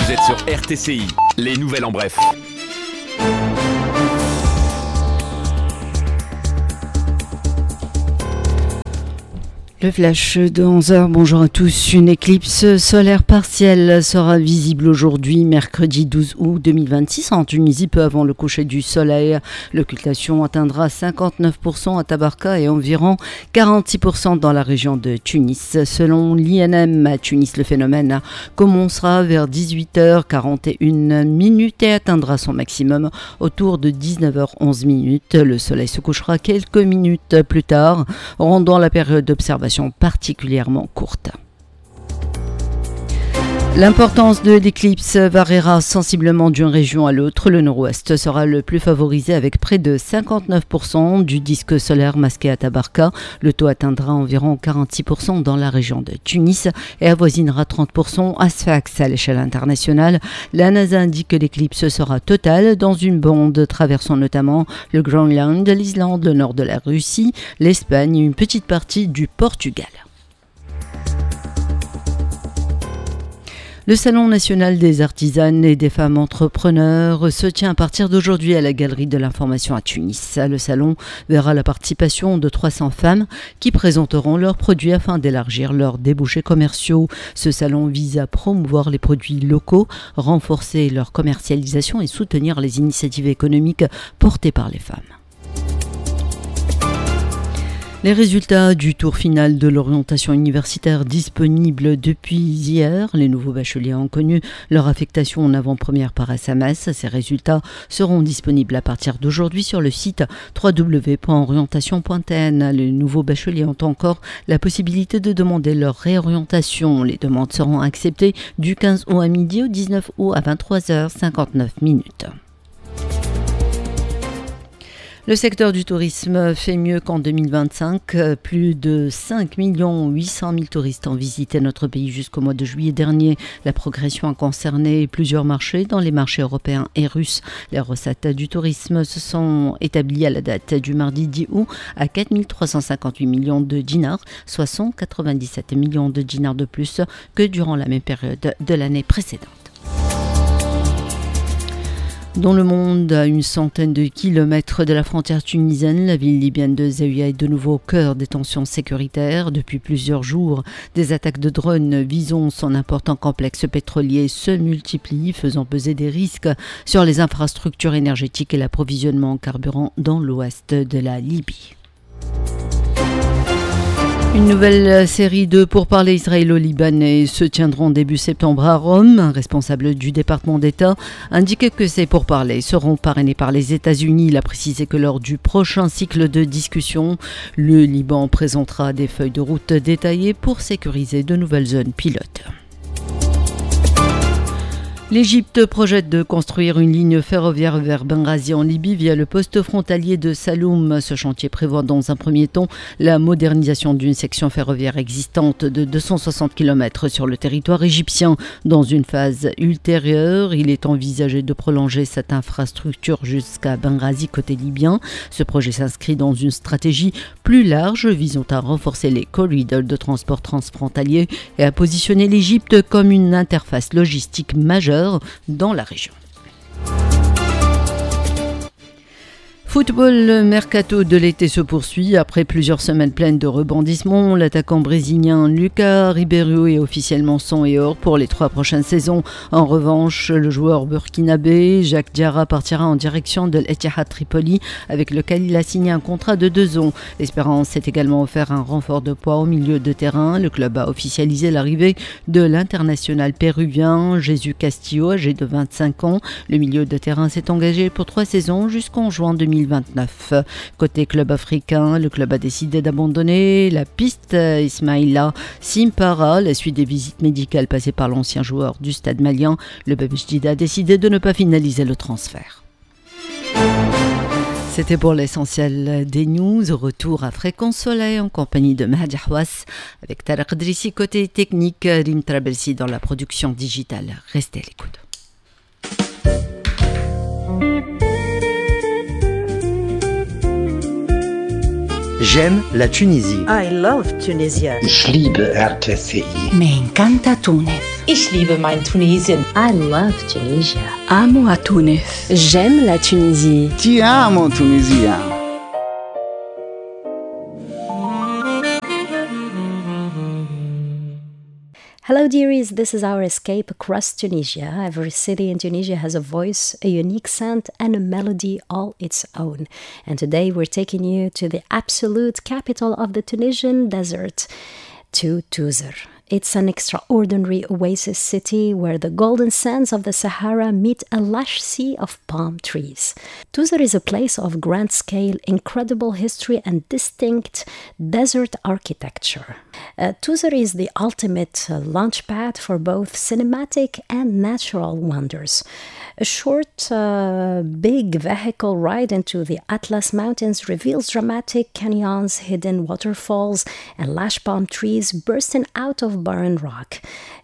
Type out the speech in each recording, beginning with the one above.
Vous êtes sur RTCI, les nouvelles en bref. Le flash de 11h, bonjour à tous. Une éclipse solaire partielle sera visible aujourd'hui, mercredi 12 août 2026, en Tunisie, peu avant le coucher du soleil. L'occultation atteindra 59% à Tabarka et environ 46% dans la région de Tunis. Selon l'INM à Tunis, le phénomène commencera vers 18h41 et atteindra son maximum autour de 19h11. Le soleil se couchera quelques minutes plus tard, rendant la période d'observation particulièrement courte. L'importance de l'éclipse variera sensiblement d'une région à l'autre. Le nord-ouest sera le plus favorisé avec près de 59% du disque solaire masqué à Tabarka. Le taux atteindra environ 46% dans la région de Tunis et avoisinera 30% à Sfax à l'échelle internationale. La NASA indique que l'éclipse sera totale dans une bande traversant notamment le Groenland, l'Islande, le nord de la Russie, l'Espagne et une petite partie du Portugal. Le Salon national des artisanes et des femmes entrepreneurs se tient à partir d'aujourd'hui à la Galerie de l'Information à Tunis. Le salon verra la participation de 300 femmes qui présenteront leurs produits afin d'élargir leurs débouchés commerciaux. Ce salon vise à promouvoir les produits locaux, renforcer leur commercialisation et soutenir les initiatives économiques portées par les femmes. Les résultats du tour final de l'orientation universitaire disponibles depuis hier. Les nouveaux bacheliers ont connu leur affectation en avant-première par SMS. Ces résultats seront disponibles à partir d'aujourd'hui sur le site www.orientation.tn. Les nouveaux bacheliers ont encore la possibilité de demander leur réorientation. Les demandes seront acceptées du 15 août à midi au 19 août à 23h59. Le secteur du tourisme fait mieux qu'en 2025. Plus de 5 800 000 touristes ont visité notre pays jusqu'au mois de juillet dernier. La progression a concerné plusieurs marchés, dans les marchés européens et russes. Les recettes du tourisme se sont établies à la date du mardi 10 août à 4 358 millions de dinars, soit 197 millions de dinars de plus que durant la même période de l'année précédente. Dans le monde, à une centaine de kilomètres de la frontière tunisienne, la ville libyenne de Zaouïa est de nouveau au cœur des tensions sécuritaires. Depuis plusieurs jours, des attaques de drones visant son important complexe pétrolier se multiplient, faisant peser des risques sur les infrastructures énergétiques et l'approvisionnement en carburant dans l'ouest de la Libye. Une nouvelle série de pourparlers israélo-libanais se tiendront début septembre à Rome. Un responsable du département d'État indique que ces pourparlers seront parrainés par les États-Unis. Il a précisé que lors du prochain cycle de discussion, le Liban présentera des feuilles de route détaillées pour sécuriser de nouvelles zones pilotes. L'Égypte projette de construire une ligne ferroviaire vers Benghazi en Libye via le poste frontalier de Saloum. Ce chantier prévoit dans un premier temps la modernisation d'une section ferroviaire existante de 260 km sur le territoire égyptien. Dans une phase ultérieure, il est envisagé de prolonger cette infrastructure jusqu'à Benghazi côté libyen. Ce projet s'inscrit dans une stratégie plus large visant à renforcer les corridors de transport transfrontaliers et à positionner l'Égypte comme une interface logistique majeure dans la région. Football, le mercato de l'été se poursuit. Après plusieurs semaines pleines de rebondissements, l'attaquant brésilien Lucas Ribeiro est officiellement son et hors pour les 3 prochaines saisons. En revanche, le joueur burkinabé Jacques Diarra partira en direction de l'Etihad Tripoli avec lequel il a signé un contrat de 2 ans. L'Espérance s'est également offert un renfort de poids au milieu de terrain. Le club a officialisé l'arrivée de l'international péruvien Jesús Castillo, âgé de 25 ans. Le milieu de terrain s'est engagé pour 3 saisons jusqu'en juin 2029. Côté club africain, le club a décidé d'abandonner la piste Ismaïla Simpara. La suite des visites médicales passées par l'ancien joueur du Stade malien, le Bebjdida a décidé de ne pas finaliser le transfert. C'était pour l'essentiel des news. Retour à Fréquence Soleil en compagnie de Mahdi Hawass avec Tarek Drissi côté technique, Rin Trabelsi dans la production digitale. Restez à l'écoute. J'aime la Tunisie. I love Tunisia. Ich liebe RTCI. Me encanta Túnez. Ich liebe mein Tunesien. I love Tunisia. Amo a Tunis. J'aime la Tunisie. Ti amo, Tunisia. Hello dearies, this is our escape across Tunisia. Every city in Tunisia has a voice, a unique scent, and a melody all its own. And today we're taking you to the absolute capital of the Tunisian desert, to Tuzur. It's an extraordinary oasis city where the golden sands of the Sahara meet a lush sea of palm trees. Tuzur is a place of grand scale, incredible history, and distinct desert architecture. Tuzur is the ultimate launchpad for both cinematic and natural wonders. A short, big vehicle ride into the Atlas Mountains reveals dramatic canyons, hidden waterfalls, and lush palm trees bursting out of barren rock.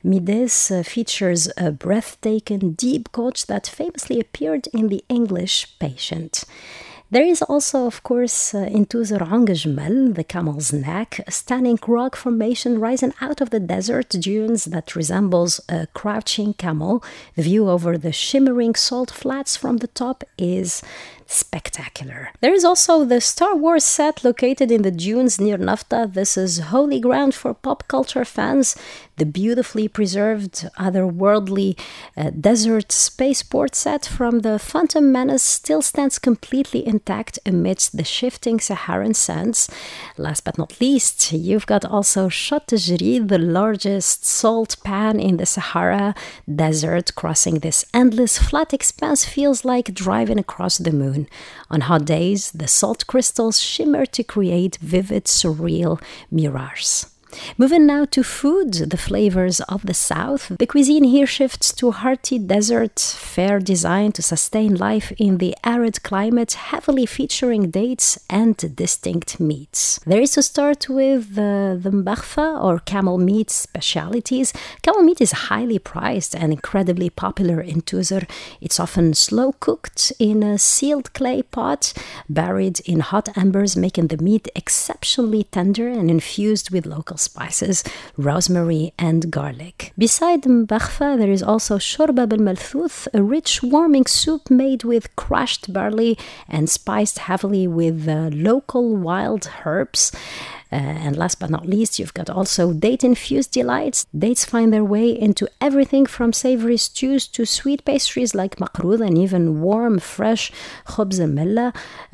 Mides features a breathtaking deep gorge that famously appeared in the English Patient. There is also, of course, in Tuzur Anga Jmal, the Camel's Neck, a stunning rock formation rising out of the desert dunes that resembles a crouching camel. The view over the shimmering salt flats from the top is spectacular. There is also the Star Wars set located in the dunes near Nafta. This is holy ground for pop culture fans. The beautifully preserved, otherworldly desert spaceport set from the Phantom Menace still stands completely intact amidst the shifting Saharan sands. Last but not least, you've got also Chott Jerid, the largest salt pan in the Sahara desert. Crossing this endless flat expanse feels like driving across the moon. On hot days, the salt crystals shimmer to create vivid, surreal mirages. Moving now to food, the flavors of the south. The cuisine here shifts to hearty desert fare designed to sustain life in the arid climate, heavily featuring dates and distinct meats. There is to start with the mbaghfa, or camel meat specialities. Camel meat is highly prized and incredibly popular in Tuzur. It's often slow cooked in a sealed clay pot, buried in hot embers, making the meat exceptionally tender and infused with local spices, rosemary and garlic. Beside mbaghfa, there is also shorba bil malthuth, a rich warming soup made with crushed barley and spiced heavily with local wild herbs. And last but not least, you've got also date-infused delights. Dates find their way into everything from savory stews to sweet pastries like makrud, and even warm, fresh khubz milla,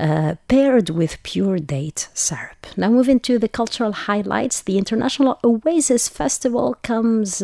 paired with pure date syrup. Now moving to the cultural highlights, the International Oasis Festival comes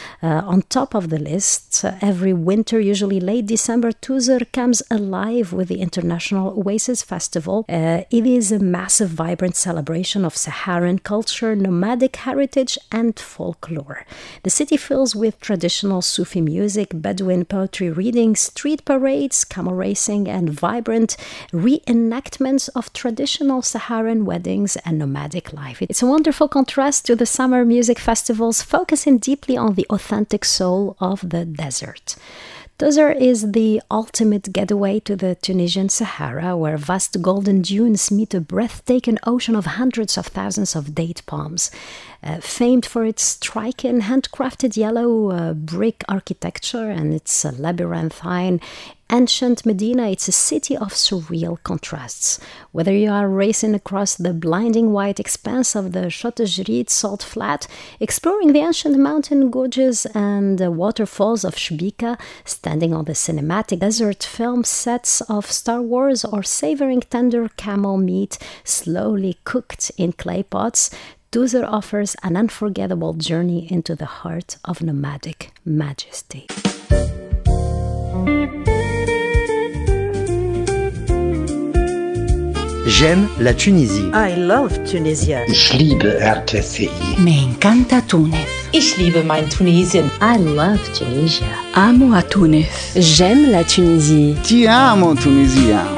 on top of the list. Every winter, usually late December, Tuzur comes alive with the International Oasis Festival. It is a massive, vibrant celebration of Saharan culture, nomadic heritage, and folklore. The city fills with traditional Sufi music, Bedouin poetry readings, street parades, camel racing, and vibrant reenactments of traditional Saharan weddings and nomadic life. It's a wonderful contrast to the summer music festivals, focusing deeply on the authentic soul of the desert. Tuzur is the ultimate getaway to the Tunisian Sahara, where vast golden dunes meet a breathtaking ocean of hundreds of thousands of date palms. Famed for its striking handcrafted yellow brick architecture and its labyrinthine ancient Medina, it's a city of surreal contrasts. Whether you are racing across the blinding white expanse of the Chott Jerid salt flat, exploring the ancient mountain gorges and waterfalls of Shbika, standing on the cinematic desert film sets of Star Wars, or savoring tender camel meat slowly cooked in clay pots, Tuzur offers an unforgettable journey into the heart of nomadic majesty. J'aime la Tunisie. I love Tunisia. Ich liebe RTCI. Me encanta Tunis. Ich liebe mein Tunesien. I love Tunisia. Amo a Tunis. J'aime la Tunisie. Ti amo, Tunisia.